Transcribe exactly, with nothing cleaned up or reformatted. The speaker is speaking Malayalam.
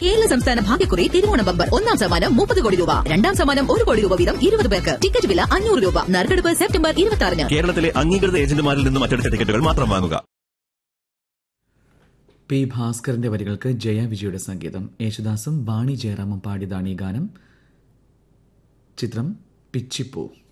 കേരള സംസ്ഥാന ഭാഗ്യക്കുറി തിരുവോണ ബമ്പർ ഒന്നാം സമ്മാനം മുപ്പത് കോടി രൂപ, രണ്ടാം സമ്മാനം ഒരു കോടി രൂപ വീതം ഇരുപത് പേർക്ക്. ടിക്കറ്റ് വില അഞ്ഞൂറ് രൂപ. നറുക്കെടുപ്പ് സെപ്റ്റംബർ ഇരുപത്തി ആറിന്. കേരളത്തിലെ അംഗീകൃത ഏജന്റുമാരിൽ നിന്നും മറ്റെടുത്ത ടിക്കറ്റുകൾ മാത്രം വാങ്ങുക. പി ഭാസ്കരന്റെ വരികൾക്ക് ജയ വിജയുടെ സംഗീതം. യേശുദാസും വാണി ജയറാമും പാടിയതാണ് ഈ ഗാനം. ചിത്രം പിച്ചിപ്പൂ.